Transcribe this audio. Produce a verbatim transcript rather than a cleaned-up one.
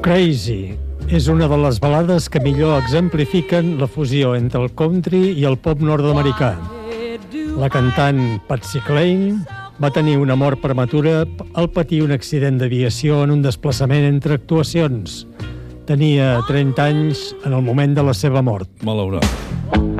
Crazy és una de les balades que millor exemplifiquen la fusió entre el country i el pop nord-americà. La cantant Patsy Cline va tenir una mort prematura al patir un accident d'aviació en un desplaçament entre actuacions. Tenia trenta anys en el moment de la seva mort. Malaurat.